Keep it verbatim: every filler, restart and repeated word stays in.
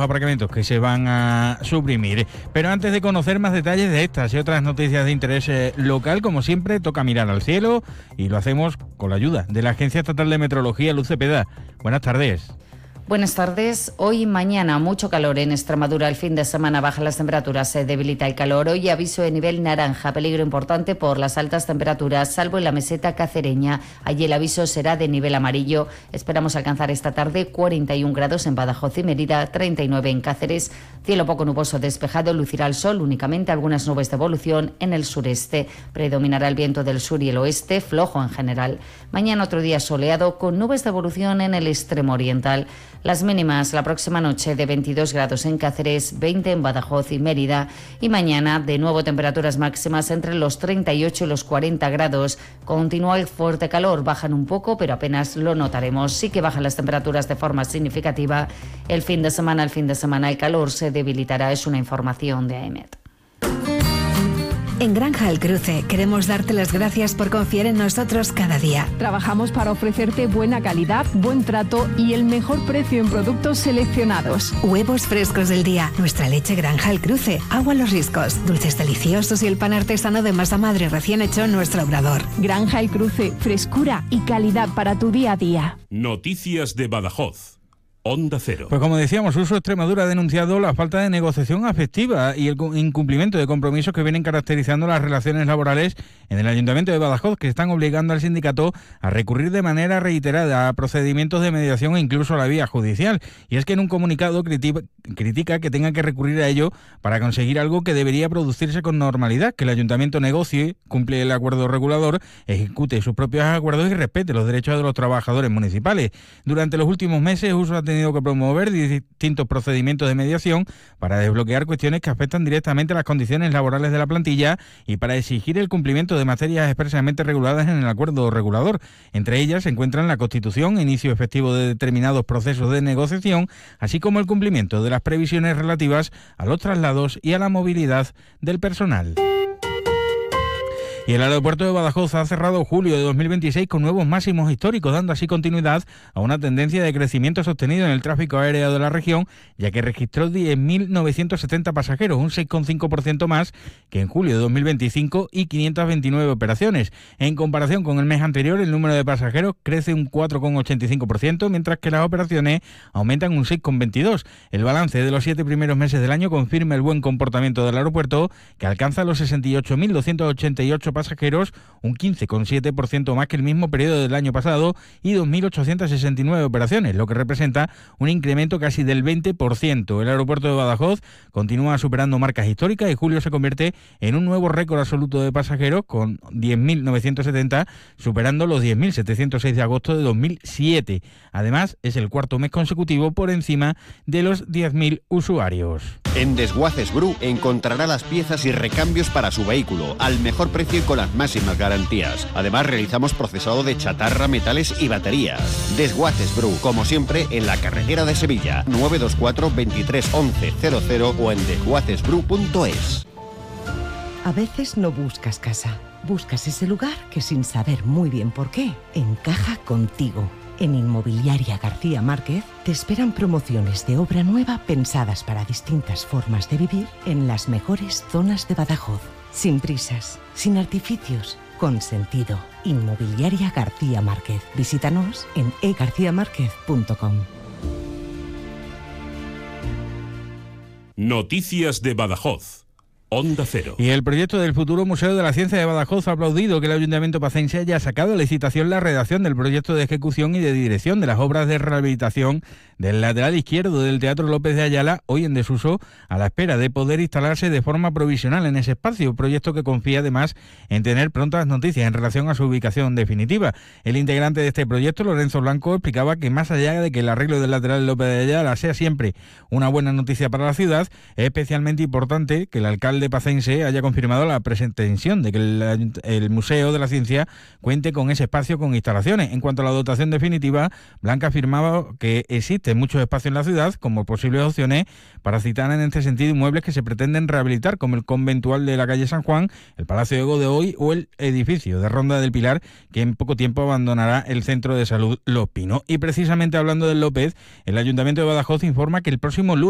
aparcamientos que se van a suprimir. Pero antes de conocer más detalles de estas y otras noticias de interés eh, local, como siempre, toca mirar al cielo y lo hacemos con la ayuda de la Agencia Estatal de Meteorología, Luz Cepeda. Buenas tardes. Buenas tardes. Hoy y mañana mucho calor en Extremadura. El fin de semana bajan las temperaturas, se debilita el calor. Hoy aviso de nivel naranja, peligro importante por las altas temperaturas, salvo en la meseta cacereña. Allí el aviso será de nivel amarillo. Esperamos alcanzar esta tarde cuarenta y un grados en Badajoz y Mérida, treinta y nueve en Cáceres. Cielo poco nuboso despejado, lucirá el sol, únicamente algunas nubes de evolución en el sureste. Predominará el viento del sur y el oeste, flojo en general. Mañana otro día soleado con nubes de evolución en el extremo oriental. Las mínimas la próxima noche de veintidós grados en Cáceres, veinte en Badajoz y Mérida. Y mañana de nuevo temperaturas máximas entre los treinta y ocho y los cuarenta grados. Continúa el fuerte calor, bajan un poco pero apenas lo notaremos. Sí que bajan las temperaturas de forma significativa. El fin de semana, el fin de semana el calor se debilitará, es una información de AEMET. En Granja El Cruce queremos darte las gracias por confiar en nosotros cada día. Trabajamos para ofrecerte buena calidad, buen trato y el mejor precio en productos seleccionados. Huevos frescos del día, nuestra leche Granja El Cruce, agua Los Riscos, dulces deliciosos y el pan artesano de masa madre recién hecho en nuestro obrador. Granja El Cruce, frescura y calidad para tu día a día. Noticias de Badajoz. Onda Cero. Pues como decíamos, Uso Extremadura ha denunciado la falta de negociación afectiva y el incumplimiento de compromisos que vienen caracterizando las relaciones laborales en el Ayuntamiento de Badajoz, que están obligando al sindicato a recurrir de manera reiterada a procedimientos de mediación e incluso a la vía judicial. Y es que en un comunicado critica, critica que tengan que recurrir a ello para conseguir algo que debería producirse con normalidad, que el Ayuntamiento negocie, cumple el acuerdo regulador, ejecute sus propios acuerdos y respete los derechos de los trabajadores municipales. Durante los últimos meses, Uso ha tenido que promover distintos procedimientos de mediación para desbloquear cuestiones que afectan directamente a las condiciones laborales de la plantilla y para exigir el cumplimiento de materias expresamente reguladas en el acuerdo regulador. Entre ellas se encuentran la constitución, inicio efectivo de determinados procesos de negociación, así como el cumplimiento de las previsiones relativas a los traslados y a la movilidad del personal. Y el aeropuerto de Badajoz ha cerrado julio de dos mil veintiséis con nuevos máximos históricos, dando así continuidad a una tendencia de crecimiento sostenido en el tráfico aéreo de la región, ya que registró diez mil novecientos setenta pasajeros, un seis coma cinco por ciento más que en julio de dos mil veinticinco y quinientas veintinueve operaciones. En comparación con el mes anterior, el número de pasajeros crece un cuatro coma ochenta y cinco por ciento, mientras que las operaciones aumentan un seis coma veintidós por ciento. El balance de los siete primeros meses del año confirma el buen comportamiento del aeropuerto, que alcanza los sesenta y ocho mil doscientos ochenta y ocho pasajeros, un quince coma siete por ciento más que el mismo periodo del año pasado, y dos mil ochocientas sesenta y nueve operaciones, lo que representa un incremento casi del veinte por ciento. El aeropuerto de Badajoz continúa superando marcas históricas y julio se convierte en un nuevo récord absoluto de pasajeros con diez mil novecientos setenta, superando los diez mil setecientos seis de agosto de dos mil siete. Además, es el cuarto mes consecutivo por encima de los diez mil usuarios. En Desguaces Bru encontrará las piezas y recambios para su vehículo al mejor precio y con las máximas garantías. Además, realizamos procesado de chatarra, metales y baterías. Desguaces Bru, como siempre, en la carretera de Sevilla, nueve dos cuatro, veintitrés, once, cero cero o en desguaces bru punto es. A veces no buscas casa, buscas ese lugar que sin saber muy bien por qué, encaja contigo. En Inmobiliaria García Márquez te esperan promociones de obra nueva pensadas para distintas formas de vivir en las mejores zonas de Badajoz. Sin prisas, sin artificios, con sentido. Inmobiliaria García Márquez. Visítanos en e garcía márquez punto com. Noticias de Badajoz. Onda Cero. Y el proyecto del futuro Museo de la Ciencia de Badajoz ha aplaudido que el Ayuntamiento pacense haya sacado a licitación la redacción del proyecto de ejecución y de dirección de las obras de rehabilitación del lateral izquierdo del Teatro López de Ayala, hoy en desuso, a la espera de poder instalarse de forma provisional en ese espacio, proyecto que confía además en tener prontas noticias en relación a su ubicación definitiva. El integrante de este proyecto, Lorenzo Blanco, explicaba que más allá de que el arreglo del lateral López de Ayala sea siempre una buena noticia para la ciudad, es especialmente importante que el alcalde pacense haya confirmado la pretensión de que el, el Museo de la Ciencia cuente con ese espacio con instalaciones. En cuanto a la dotación definitiva, Blanca afirmaba que existen muchos espacios en la ciudad como posibles opciones para citar en este sentido inmuebles que se pretenden rehabilitar, como el conventual de la calle San Juan, el Palacio de Godoy o el edificio de Ronda del Pilar, que en poco tiempo abandonará el Centro de Salud Los Pinos. Y precisamente hablando del López, el Ayuntamiento de Badajoz informa que el próximo lunes